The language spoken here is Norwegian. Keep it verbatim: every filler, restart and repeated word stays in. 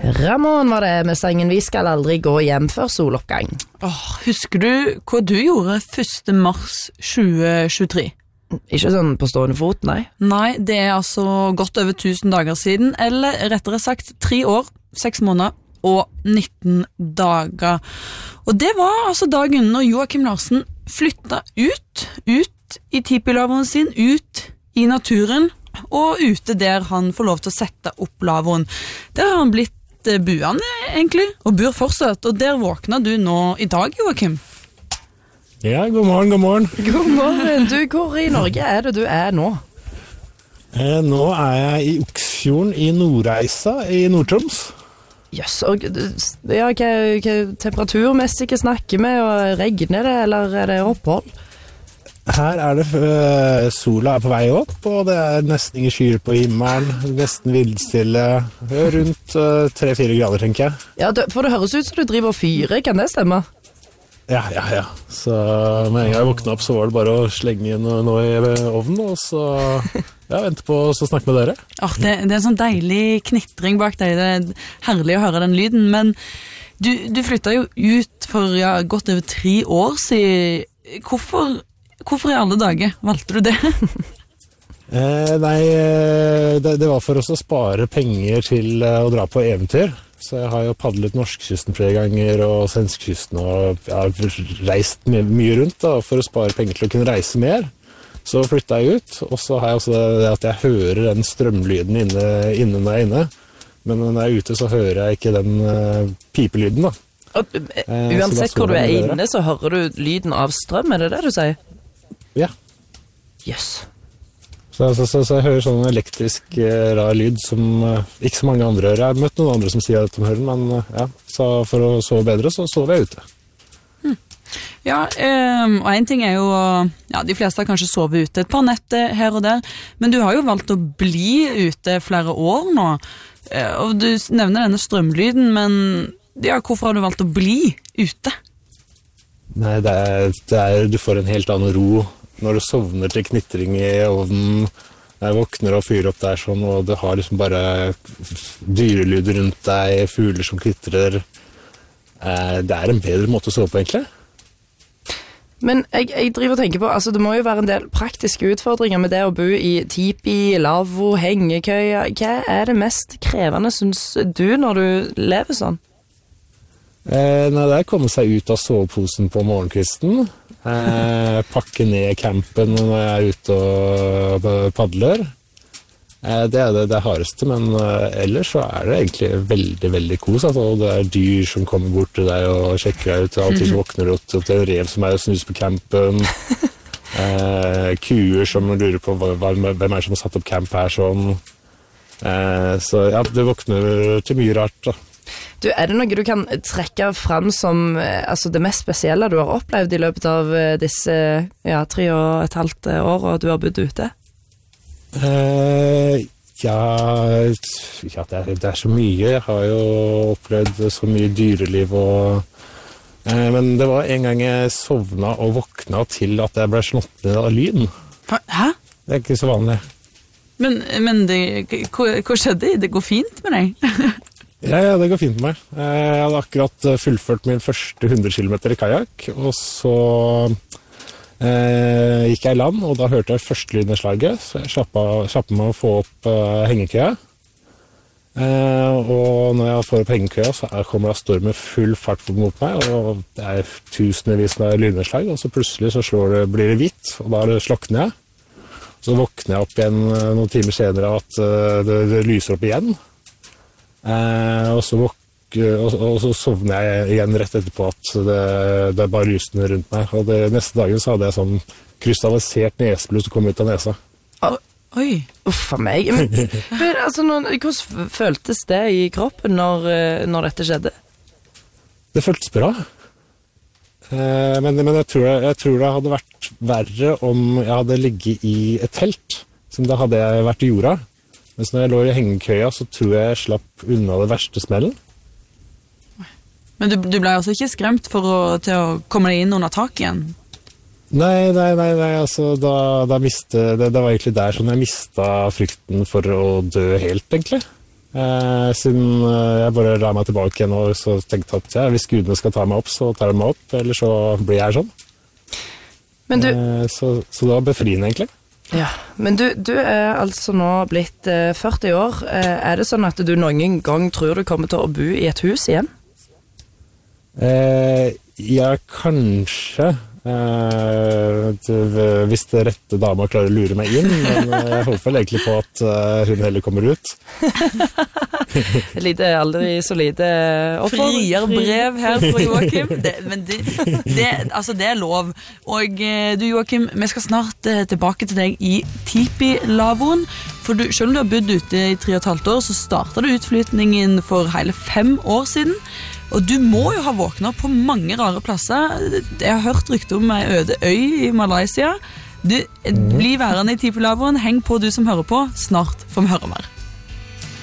Ramón var det med sangen Vi skal aldri gå hjem før soloppgang. Åh, husker du hva du gjorde første mars tjue tjuetre? Ikke sånn på stående fot, nei. Nei, det er altså godt over tusen dager siden, eller rettere sagt tre år, seks måneder og nitten dager. Og det var altså dagen når Joakim Larsen flyttet ut, ut i tipilaveren sin, ut i naturen, og ute der han får lov til å sette opp laveren. Der har han blitt buende, egentlig, og bor fortsatt, og der våkner du nå i dag, Joakim. Ja, god morgen, god morgen. God morgen. Du, hvor i Norge er det du er nå? Eh, nå er jeg i Oksfjorden i Nordreisa i Nord-Troms. Jøss, og ja, hva, hva temperaturmessig snakker vi, og regner det, eller er det opphold? Her er det, uh, sola er på vei opp, og det er nesten ingen skyer på himmelen, nesten vindstille, rundt uh, tre-fire grader, tenker jeg. Ja, det, for det høres ut som du driver og fyrer, kan det stemme? Ja, ja, ja. Så med en gang jeg våknet opp, så var det bare å slenge inn noe i ovnen, og så ja, vente på å snakke med dere. Oh, det, det er en sånn deilig knitring bak deg, det er herlig å høre den lyden, men du, du flyttet jo ut for ja, godt over tre år siden. Hvorfor... Hvorfor i alle dager valgte du det? eh, nei, det, det var for oss å spare penger til uh, å dra på eventyr. Så jeg har jo padlet norskekysten flere ganger, og svenskekysten, og jeg har reist my mye rundt da, for å spare penger til å kunne reise mer. Så flyttet jeg ut, og så har jeg også det at jeg hører den strømlyden inne, inne når jeg er inne. Men når jeg er ute, så hører jeg ikke den uh, pipelyden da. Og, uh, uansett hvor du er inne, så hører du lyden av strøm, er det det du sier? Ja. Yes. Så, så, så, så jeg hører sånn elektrisk uh, rar lyd som uh, ikke så mange andre hører. Jeg har møtt noen andre som sier at de hører den, men uh, ja, så for å sove bedre, så sover jeg ute. Hmm. Ja, um, og en ting er jo, ja, de fleste har kanskje sovet ute et par netter her og der, men du har jo valgt å bli ute flere år nå, uh, og du nevner denne strømlyden, men ja, hvorfor har du valgt å bli ute? Nei, det er, det er, du får en helt annen ro når du sovner til knitring i ovnen, jeg våkner og fyrer opp der sånn, og du har liksom bare dyrelyd rundt deg, fugler som kvitrer. Det er en bedre måte å sove på, egentlig. Men jeg, jeg driver og tenker på, altså det må jo være en del praktiske utfordringer med det å bo i tipi, lavvo, hengekøya. Hva er det mest krevende, synes du, når du lever sånn? Eh, nei, det er å komme seg ut av soveposen på morgenkvisten, eh, pakke ned campen når jeg er ute og padler. Eh, det er det, det hardeste, men eh, ellers så er det egentlig veldig, veldig kos. Altså, det er dyr som kommer bort til deg og sjekker deg ut, alltid så våkner du opp til en rev som er og snus på campen. Eh, kuer som lurer på hva, hvem er det som har satt opp camp her sånn. Eh, så ja, det våkner til mye rart da. Du, er det noe du kan trekke frem som altså det mest spesielle du har opplevd i løpet av disse ja, tre og et halvt år og du har bodd ute? Uh, ja, ja det, er, det er så mye. Jeg har jo opplevd så mye dyreliv og, uh, men det var en gang jeg sovna og våkna til at jeg ble slått ned av lyden. Hæ? Det er ikke så vanlig. Men, men det, hva, hva skjedde? Det går fint med deg? Ja, ja, det går fint med meg. Jeg hadde akkurat fullført min første hundre kilometer i kajak, og så eh, gikk jeg i land, og da hørte jeg første lyden i slaget, så jeg slappet meg å få opp eh, hengekøya. Eh, og når jeg får opp hengekøya, så kommer det storm med full fart mot meg, og det er tusenvis med lynnedslag, og så plutselig så slår det, blir det hvitt, og da slokner jeg. Så våkner jeg opp igjen noen timer senere av at uh, det, det lyser opp igjen. Eh, og, så våk, og, og så sovner jeg igjen rett etterpå at det, det er bare lysene rundt meg. Og det, neste dagen så hadde jeg sånn krystallisert neseblod som kom ut av nesa. Oi, uffa meg. Men, men altså, når, hvordan føltes det i kroppen når, når dette skjedde? Det føltes bra. Eh, men men jeg, tror jeg, jeg tror det hadde vært verre om jeg hadde ligget i et telt, som da hadde jeg vært i jorda. Mens når jeg lå i hengekøya, så tror jeg jeg slapp unna det verste smellen. Men du, du ble altså ikke skremt for å, til å komme deg inn under tak igjen? Nei, nei, nei, nei altså, da, da miste, det, det var egentlig der sånn jeg mistet frykten for å dø helt, egentlig. Eh, siden jeg bare la meg tilbake igjen og så tenkte at ja, hvis gudene skal ta meg opp, så tar de meg opp, eller så blir jeg sånn. Men du, eh, så, så det var befriende egentlig. ja, men du, du er altså nå blitt eh, førti år. Eh, er det sånn at du noen gang tror du kommer til å bo i et hus igjen? Eh, ja, kanskje. Eh, det, hvis det rette dama klarer å lure meg inn, men jeg håper vel egentlig på at uh, hun heller kommer ut. Lite, aldri så lite offer. Frier brev her fra Joakim. Det, men det, det, altså det er lov. Og du Joakim, vi skal snart eh, tilbake til deg i Tipi-lavoen. For du, selv om du har bodd ute i tre og et halvt år, så startet du utflytningen for hele fem år siden. Og du må jo ha våknet på mange rare plasser. Jeg har hørt rykte om en øde øy i Malaysia. Du, bli værende i Tipi-lavoen. Heng på du som hører på. Snart får vi høre mer.